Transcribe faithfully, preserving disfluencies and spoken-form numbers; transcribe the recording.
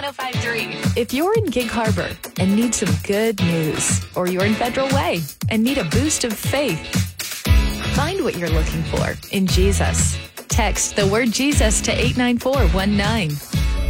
oh five three. If you're in Gig Harbor and need some good news, or you're in Federal Way and need a boost of faith, find what you're looking for in Jesus. Text the word Jesus to eight nine four one nine.